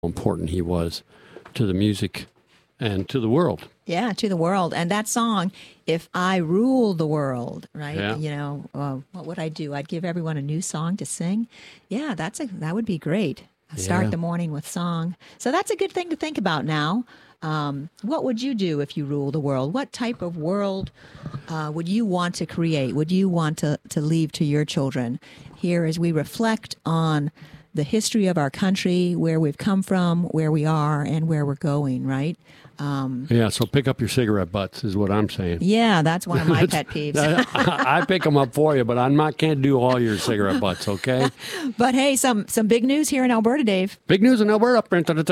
important he was to the music and to the world. Yeah, to the world. And that song, If I Ruled the World, right? Yeah. You know, what would I do? I'd give everyone a new song to sing. Yeah, that would be great. Start the morning with song. So that's a good thing to think about now. What would you do if you ruled the world? What type of world would you want to create? Would you want to leave to your children? Here, as we reflect on the history of our country, where we've come from, where we are, and where we're going, right? So pick up your cigarette butts is what I'm saying. Yeah, that's one of my pet peeves. I pick them up for you, but can't do all your cigarette butts, okay? But hey, some big news here in Alberta, Dave. Big news in Alberta.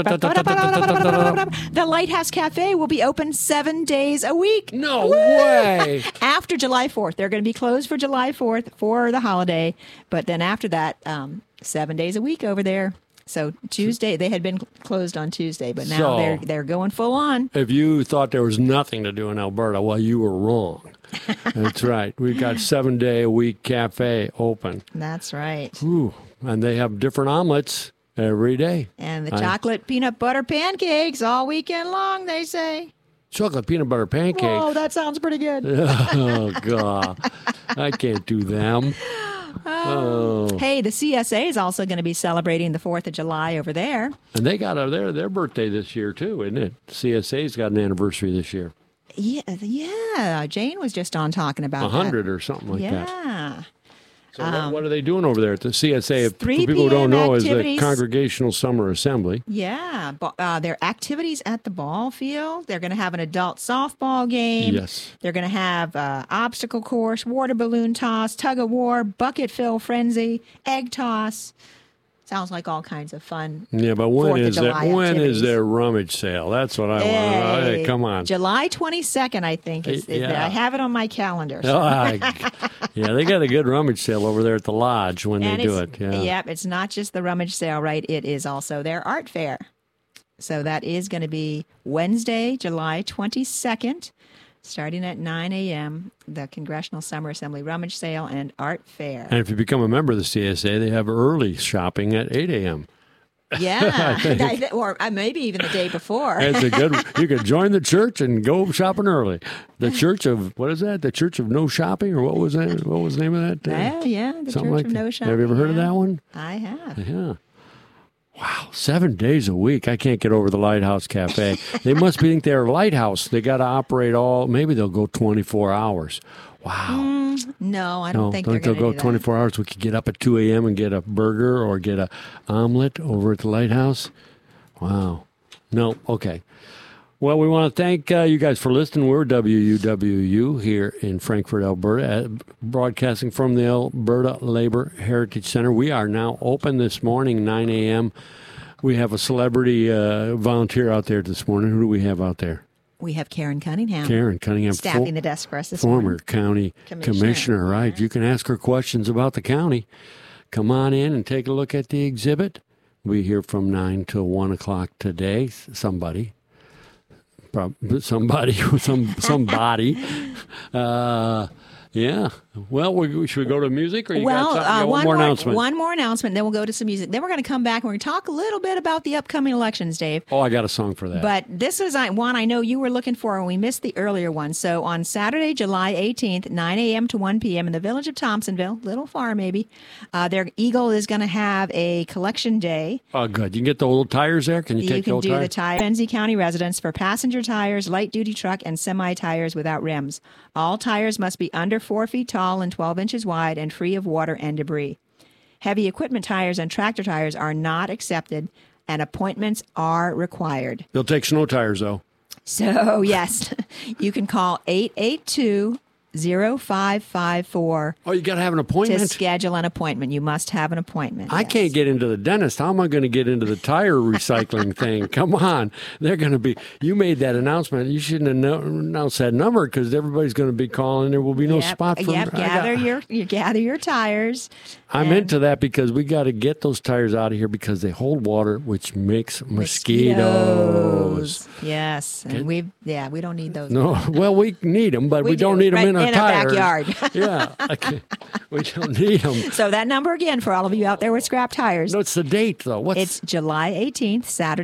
The Lighthouse Cafe will be open 7 days a week. No way. After July 4th. They're going to be closed for July 4th for the holiday. But then after that, 7 days a week over there. So Tuesday, they had been closed on Tuesday, but now they're going full on. If you thought there was nothing to do in Alberta, well, you were wrong. That's right. We've got 7 day a week cafe open. That's right. Ooh, and they have different omelets every day. And the chocolate peanut butter pancakes all weekend long, they say. Chocolate peanut butter pancakes. Oh, that sounds pretty good. Oh, God. I can't do them. Oh. Hey, the CSA is also going to be celebrating the 4th of July over there. And they got their birthday this year, too, isn't it? CSA's got an anniversary this year. Yeah. Jane was just on talking about 100 or something like that. Yeah. So what are they doing over there at the CSA? For 3 people who don't know, is the activities. Congregational Summer Assembly. Yeah. Their activities at the ball field. They're going to have an adult softball game. Yes. They're going to have obstacle course, water balloon toss, tug of war, bucket fill frenzy, egg toss. Sounds like all kinds of fun. Yeah, but when is activities. their rummage sale? That's what I want to know. Hey, come on. July 22nd, I think. I have it on my calendar. So. Yeah, they got a good rummage sale over there at the lodge when they do it. Yeah. Yep, it's not just the rummage sale, right? It is also their art fair. So that is going to be Wednesday, July 22nd, starting at 9 a.m., the Congressional Summer Assembly Rummage Sale and Art Fair. And if you become a member of the CSA, they have early shopping at 8 a.m. Yeah, or maybe even the day before. It's you could join the church and go shopping early. The Church of, what is that? The Church of No Shopping, or what was that? What was the name of that? The Church of No Shopping. Have you ever heard of that one? I have. Yeah. Wow, 7 days a week. I can't get over the Lighthouse Cafe. They must think they're a lighthouse. They got to operate maybe they'll go 24 hours. Wow. No, I don't think they'll go 24 hours. We could get up at 2 a.m. and get a burger or get a omelet over at the Lighthouse. Wow. No, okay. Well, we want to thank you guys for listening. We're WUWU here in Frankfort, Alberta, broadcasting from the Alberta Labor Heritage Center. We are now open this morning, 9 a.m. We have a celebrity volunteer out there this morning. Who do we have out there? We have Karen Cunningham. Staffing the desk for us this former morning. county commissioner, right? You can ask her questions about the county. Come on in and take a look at the exhibit. We're here from 9 till 1 o'clock today. Somebody. Yeah. Well, should we go to music, or you got one more announcement? One more announcement, then we'll go to some music. Then we're going to come back and we're going to talk a little bit about the upcoming elections, Dave. Oh, I got a song for that. But this is one I know you were looking for, and we missed the earlier one. So on Saturday, July 18th, 9 a.m. to 1 p.m. in the village of Thompsonville, little far maybe, their Eagle is going to have a collection day. Oh, good. You can get the old tires there? Can you take the old tires? You can do the tire. Benzie County residents for passenger tires, light-duty truck, and semi-tires without rims. All tires must be under 4 feet tall and 12 inches wide and free of water and debris. Heavy equipment tires and tractor tires are not accepted, and appointments are required. They'll take snow tires, though. So, yes, you can call 882-0554. Oh, you got to have an appointment? To schedule an appointment. You must have an appointment. I can't get into the dentist. How am I going to get into the tire recycling thing? Come on. They're going to be... You made that announcement. You shouldn't have announced that number, because everybody's going to be calling. There will be no spot for... Gather your tires. I'm into that, because we got to get those tires out of here, because they hold water, which makes mosquitoes. Yes. And we don't need those. No, well, we need them, but we don't need them in our tires. Backyard. Yeah. Okay. We don't need them. So that number again for all of you out there with scrap tires. No, it's the date, though. It's July 18th, Saturday.